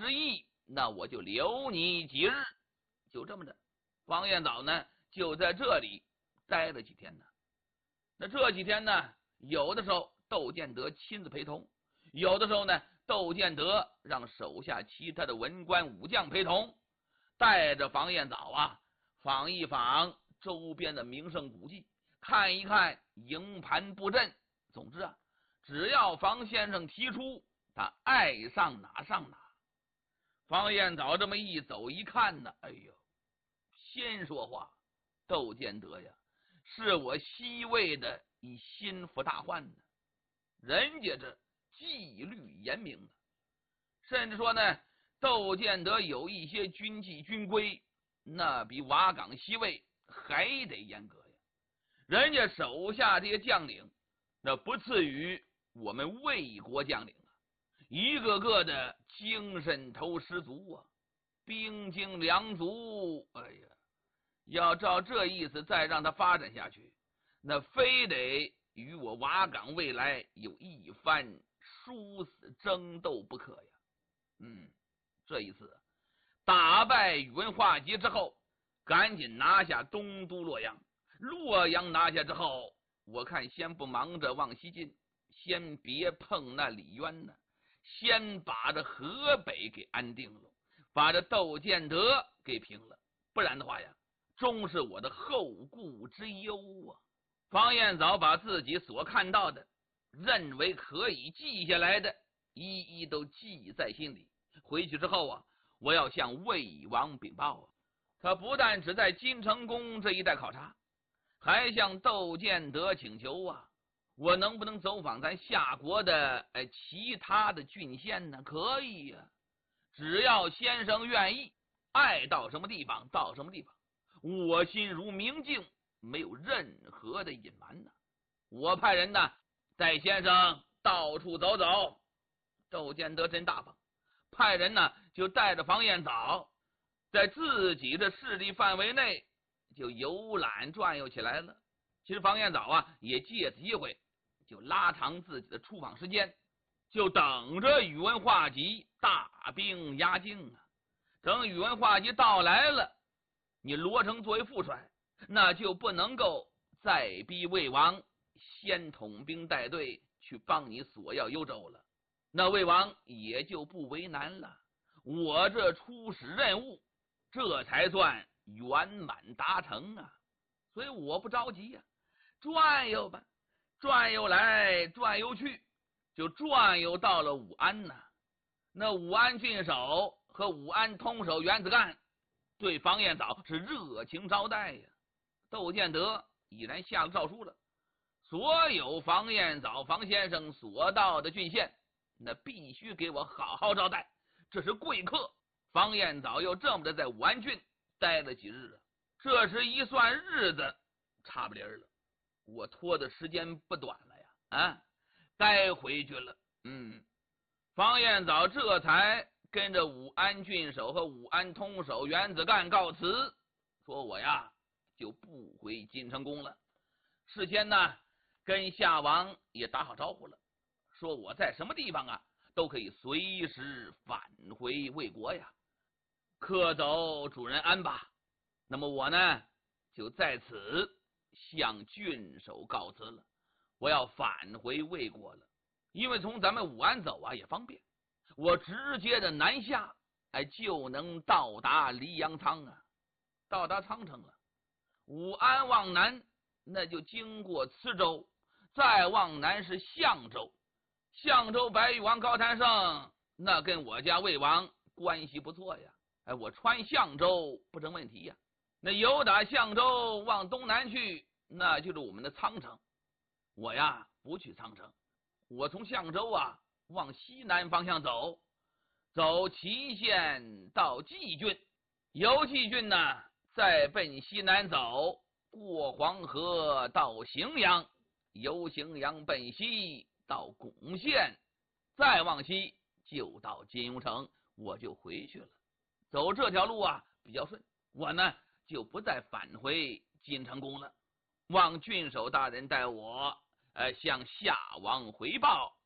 之意，那我就留你几日。就这么着，方彦藻呢就在这里待了几天呢。那这几天呢，有的时候窦建德亲自陪同，有的时候呢，窦建德让手下其他的文官武将陪同，带着方彦藻啊，访一访周边的名胜古迹，看一看营盘布阵。总之啊，只要方先生提出，他爱上哪上哪。方彦藻这么一走一看呢，哎呦，先说话，窦建德呀，是我西魏的一心腹大患呢。人家这纪律严明啊，甚至说呢，窦建德有一些军纪军规，那比瓦岗西魏还得严格呀。人家手下这些将领，那不次于我们魏国将领啊，一个个的精神头十足啊，兵精粮足。哎呀，要照这意思再让他发展下去，那非得与我瓦岗未来有一番殊死争斗不可呀。这一次打败宇文化及之后，赶紧拿下东都洛阳。洛阳拿下之后，我看先不忙着往西进，先别碰那李渊呢，先把这河北给安定了，把这窦建德给平了，不然的话呀，终是我的后顾之忧啊。方彦藻把自己所看到的，认为可以记下来的，一一都记在心里。回去之后啊，我要向魏王禀报啊。他不但只在金城宫这一带考察，还向窦建德请求啊，我能不能走访咱夏国的其他的郡县呢？可以呀，只要先生愿意，爱到什么地方到什么地方，我心如明镜，没有任何的隐瞒呢。我派人呢带先生到处走走。窦建德真大方，派人呢就带着方彦藻在自己的势力范围内就游览转悠起来了。其实方彦藻啊也借此机会就拉长自己的出访时间，就等着宇文化及大兵压境啊。等宇文化及到来了，你罗成作为副帅，那就不能够再逼魏王先统兵带队去帮你索要幽州了，那魏王也就不为难了。我这出使任务，这才算圆满达成啊。所以我不着急呀，转悠吧，转悠来转悠去，就转悠到了武安呐。那武安郡守和武安通守袁子干对方彦藻是热情招待呀。窦建德已然下了诏书了，所有方彦藻方先生所到的郡县，那必须给我好好招待，这是贵客。方彦藻又这么的在武安郡待了几日啊，这时一算日子，差不离了，我拖的时间不短了呀，该回去了。方彦藻这才跟着武安郡守和武安通守袁子干告辞，说我呀就不回金城宫了。事先呢跟夏王也打好招呼了，说我在什么地方啊都可以随时返回魏国呀。客走主人安吧。那么我呢就在此向郡守告辞了，我要返回魏国了。因为从咱们武安走啊也方便，我直接的南下，就能到达黎阳仓啊，到达仓城了。武安往南，那就经过磁州，再往南是象州。象州白玉王高谭胜，那跟我家魏王关系不错呀，我穿象州不成问题呀。那由打象州往东南去，那就是我们的仓城。我呀不去仓城，我从象州啊往西南方向走，走祁县到蓟郡，由蓟郡呢再奔西南走，过黄河到荥阳，由荥阳奔西到巩县，再往西就到金庸城，我就回去了。走这条路啊比较顺，我呢就不再返回金城宫了。望郡守大人带我向夏王回报，